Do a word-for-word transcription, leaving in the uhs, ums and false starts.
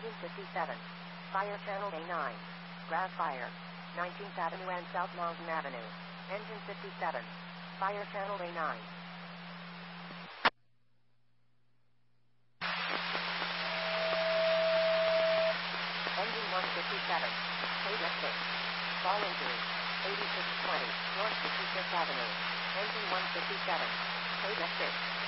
Engine fifty-seven. Fire channel A nine. Grass fire. nineteenth Avenue and South Mountain Avenue. Engine fifty-seven. Fire channel A nine. Engine one fifty-seven. Code F six. Fall injury. eighty-six twenty. North sixty-fifth Avenue. Engine one fifty-seven. Code F six.